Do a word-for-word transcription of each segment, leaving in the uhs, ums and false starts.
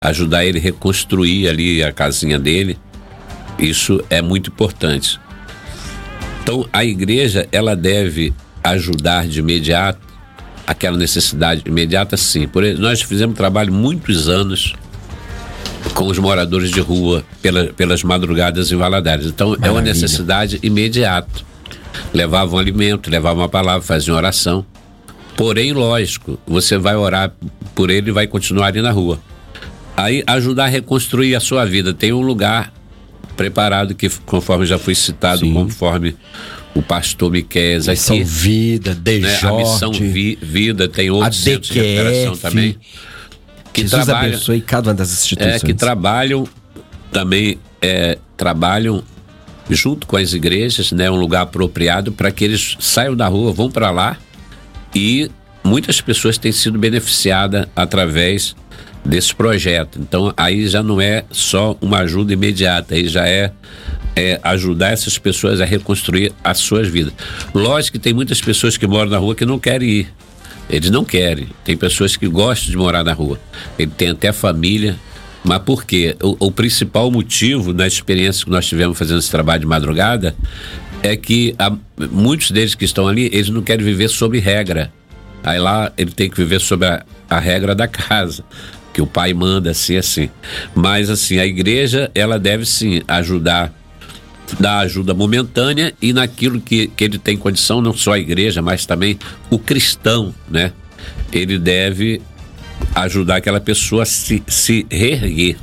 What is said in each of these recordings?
ajudar ele a reconstruir ali a casinha dele. Isso é muito importante. Então, a igreja, ela deve ajudar de imediato aquela necessidade imediata, sim. Por exemplo, nós fizemos um trabalho muitos anos com os moradores de rua pela, pelas madrugadas em Valadares. Então, Maravilha. É uma necessidade imediata. Levavam alimento, levavam uma palavra, faziam oração. Porém, lógico, você vai orar por ele e vai continuar ali na rua. Aí, ajudar a reconstruir a sua vida. Tem um lugar preparado que, conforme já foi citado, Sim. conforme o pastor Miqueias aqui. Missão Vida, D J, né? A Missão Vi, Vida, tem outros centros de recuperação também. Que Jesus trabalham, abençoe cada uma das instituições. É, que trabalham também, é, trabalham junto com as igrejas, né? Um lugar apropriado para que eles saiam da rua, vão para lá, e muitas pessoas têm sido beneficiadas através desse projeto. Então, aí já não é só uma ajuda imediata, aí já é, é ajudar essas pessoas a reconstruir as suas vidas. Lógico que tem muitas pessoas que moram na rua que não querem ir. Eles não querem. Tem pessoas que gostam de morar na rua. Ele tem até família. Mas por quê? O, o principal motivo da experiência que nós tivemos fazendo esse trabalho de madrugada é que há, muitos deles que estão ali, eles não querem viver sob regra. Aí lá ele tem que viver sob a, a regra da casa, que o pai manda assim, assim. Mas assim, a igreja, ela deve sim ajudar, dar ajuda momentânea, e naquilo que, que ele tem condição, não só a igreja, mas também o cristão, né? Ele deve ajudar aquela pessoa a se, se reerguer.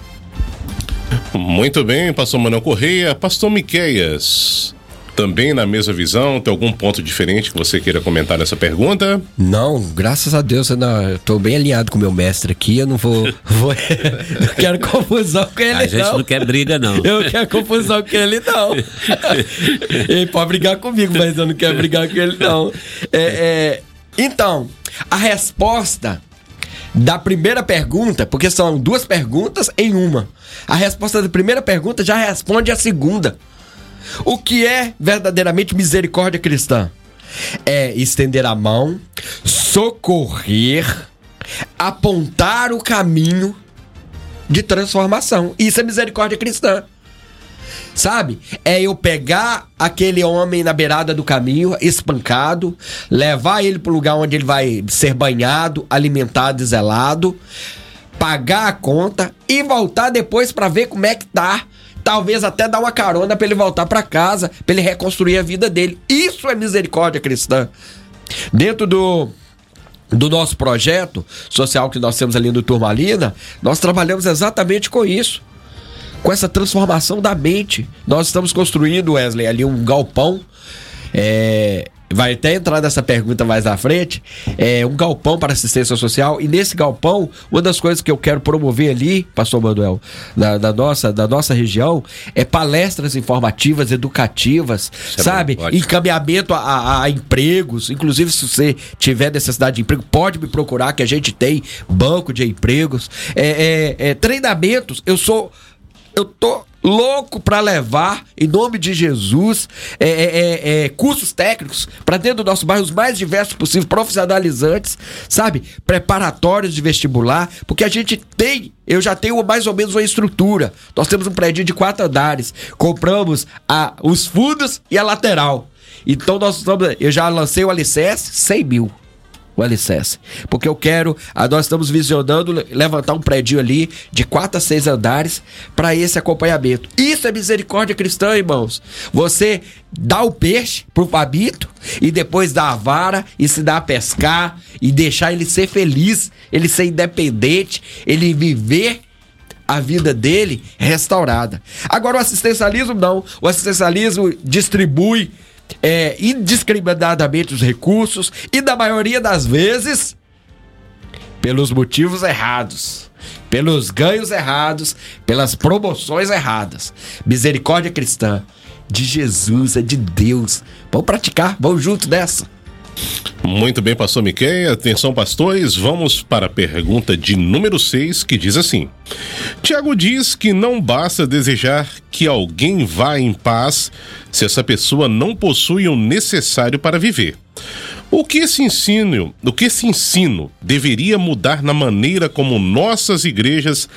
Muito bem, pastor Manuel Correia. Pastor Miqueias, também na mesma visão, tem algum ponto diferente que você queira comentar nessa pergunta? Não, graças a Deus, eu, não, eu tô bem alinhado com o meu mestre aqui, eu não vou, vou não quero confusão com ele, não. A gente não, não quer briga, não. Eu não quero confusão com ele, não. Ele pode brigar comigo, mas eu não quero brigar com ele, não. É, é, então, a resposta da primeira pergunta, porque são duas perguntas em uma, a resposta da primeira pergunta já responde a segunda. O que é verdadeiramente misericórdia cristã? É estender a mão, socorrer, apontar o caminho de transformação. Isso é misericórdia cristã. Sabe? É eu pegar aquele homem na beirada do caminho, espancado, levar ele para o lugar onde ele vai ser banhado, alimentado e zelado, pagar a conta e voltar depois para ver como é que tá. Talvez até dar uma carona para ele voltar para casa, para ele reconstruir a vida dele. Isso é misericórdia cristã. Dentro do, do nosso projeto social que nós temos ali no Turmalina, nós trabalhamos exatamente com isso. Com essa transformação da mente. Nós estamos construindo, Wesley, ali um galpão. É... Vai até entrar nessa pergunta mais à frente. É um galpão para assistência social. E nesse galpão, uma das coisas que eu quero promover ali, pastor Manuel, da, da, nossa, da nossa região, é palestras informativas, educativas, Isso sabe? É Encaminhamento a, a, a empregos. Inclusive, se você tiver necessidade de emprego, pode me procurar, que a gente tem banco de empregos. É, é, é, treinamentos. Eu sou... Eu tô louco para levar, em nome de Jesus, é, é, é, cursos técnicos para dentro do nosso bairro, os mais diversos possíveis, profissionalizantes, sabe? Preparatórios de vestibular, porque a gente tem, eu já tenho mais ou menos uma estrutura. Nós temos um prédio de quatro andares, compramos a, os fundos e a lateral. Então nós estamos, eu já lancei o alicerce, cem mil. O alicerce, porque eu quero, nós estamos visionando levantar um prédio ali de quatro a seis andares para esse acompanhamento. Isso é misericórdia cristã, irmãos. Você dá o peixe pro Fabito e depois dá a vara, ensinar a pescar e deixar ele ser feliz, ele ser independente, ele viver a vida dele restaurada. Agora o assistencialismo não, o assistencialismo distribui É, indiscriminadamente os recursos e, na maioria das vezes, pelos motivos errados, pelos ganhos errados, pelas promoções erradas. Misericórdia cristã de Jesus, é de Deus. Vamos praticar, vamos junto nessa. Muito bem, pastor Miqueias. Atenção, pastores, vamos para a pergunta de número seis, que diz assim: Tiago diz que não basta desejar que alguém vá em paz se essa pessoa não possui o necessário para viver. O que esse ensino, o que esse ensino deveria mudar na maneira como nossas igrejas